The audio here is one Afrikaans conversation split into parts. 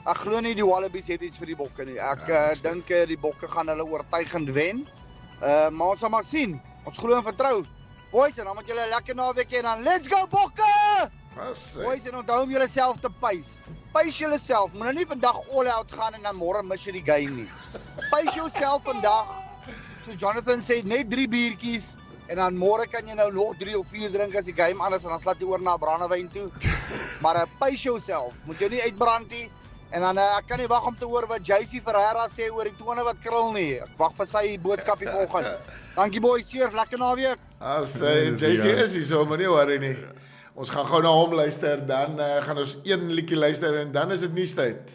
Ek glo nie die Wallabies het iets vir die bokke nie. Ek dink die bokke gaan hulle oortuigend wen. Maar ons sal maar sien. Ons glo en vertrou. Boys, en dan moet julle lekker naweek hê en dan let's go bokke! Boys, en onthou om julleself te pace. Pace julleself. Moet nou nie vandag all out gaan en dan môre mis jy die game nie. Pace jouself vandag. So Jonathan sê net 3 biertjies en dan môre kan jy nou nog 3 of 4 drink as die game anders en dan slaat jy oor na brandewyn toe. Maar pace jouself. Moet jy nie uitbrand nie. En dan ek kan nie wag om te hoor wat JC Ferreira sê oor die tone wat krul nie. Ek wag vir sy boodskapie vanoggend. Dankie boys, cheers, lekker naweek. Sê JC is hier so, maar nie worry nie. Ons gaan gou na hom luister, dan gaan ons een liedjie luister en dan is dit nuustyd.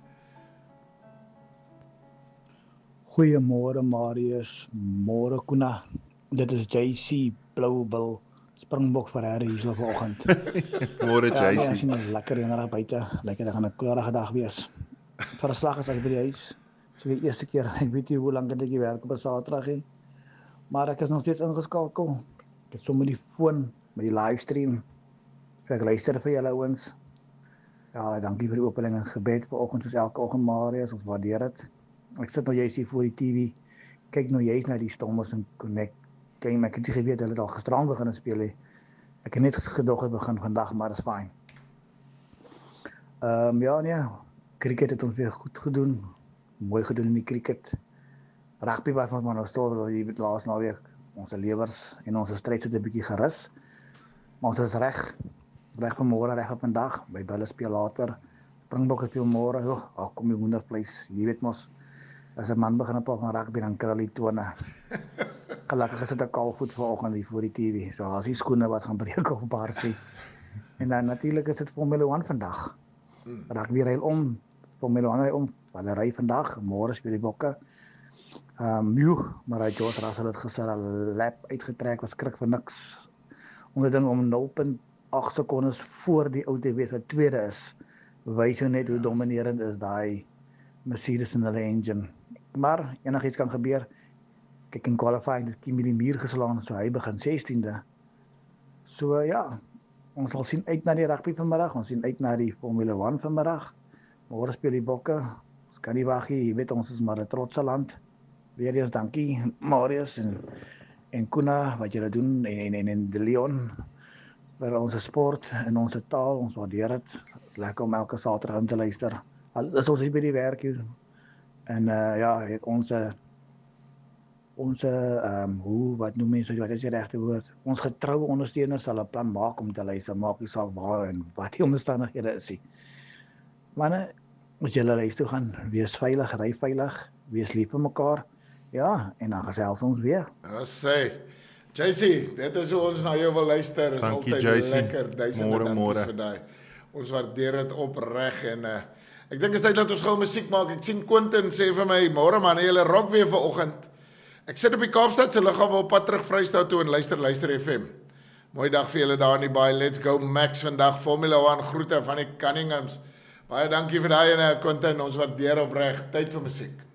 Goeiemôre Marius, môre Kuna. Dit is JC Bloubil Springbok Ferreira hier so vanoggend. Môre JC. Ja, sien lekker eendag buite. Lekker gaan 'n klarige dag wees. Verslag is ek by die huis. So die eerste keer, ek weet nie hoe lank ek werk op 'n Saterdag nie. Maar ek is nog steeds ingeskakel. Ek het sommer die foon met die livestream. So ek luister vir julle ouens. Ja, dankie vir die opening en gebed vanoggend soos elke oggend Marius, ons waardeer dit. Ek sit nou juist hier voor die TV. Kyk nou juist na die Stormers en Connect. Kyk, ek het nie geweet hulle het al gisteraan begin speel nie. Ek het net gedog het begin vandag, maar dit is fyn. Ja nee, cricket het ons weer goed gedoen. Mooi gedoen in die cricket. Rugby was maar nou stil hier laas naweek. Ons lewers en ons stryd sit 'n bietjie gerus. Maar ons is reg vir môre, reg op 'n dag. By Bulle speel later. Springbokke speel môre. Kom die wondervleis. Jy weet mos, as 'n man begin op van rugby dan krul die tone. Gelukkig is dit 'n kaalvoet vanoggend hier voor die TV. So as die skoene wat gaan breek op Barsie. En dan natuurlik is dit Formule 1 vandag. Rugby ry om, Formule 1 ry om. Hulle ry vandag, môre speel die bokke. Maar hy George Russell het gister 'n lap uitgetrek, was skrik vir niks. Onder ding om 0.8 sekondes voor die ou te wees wat tweede is. Wys jou net hoe dominerend is daai Mercedes en hulle engine. Maar enigiets kan gebeur. Kyk in qualifying het Kimi die muur geslaan, so hy begin 16de. So ja, ons sal sien uit na die rugby vanmiddag, ons sien uit na die Formule 1 vanmiddag. Môre speel die bokke. Ons kan nie wag nie, jy weet ons is maar 'n trotse land. Weer eens dankie Marius en Kuna wat julle doen en de Leon vir ons sport en ons taal, ons waardeer dit. Dit is lekker om elke Saterdag in te luister. Al is ons hier by die werk hier. En ja, wat noem mense, wat is die regte woord? Ons getroue ondersteuners sal 'n plan maak om te luister, maak nie saak waar en wat die omstandighede is nie. Manne, as julle huis toe gaan, wees veilig, ry veilig, wees lief vir mekaar. Ja, en dan gesels ons weer. Ja, sê. JC, dit is hoe ons na jou wil luister. Is Dankie, altyd JC. lekker. Duisende dankies vir daai. Ons waardeer dit opreg en ek dink is tyd dat ons gou musiek maak. Ek sien Quentin sê vir my, môre man, jy rock weer vanoggend. Ek sit op die Kaapstadse lughawe op pad terug Vrystaat toe en luister FM. Mooi dag vir julle daar in die baie. Let's go Max vandag. Formula 1 groete van die Cunninghams. Baie dankie vir daai en Quentin, ons waardeer opreg. Tyd vir musiek.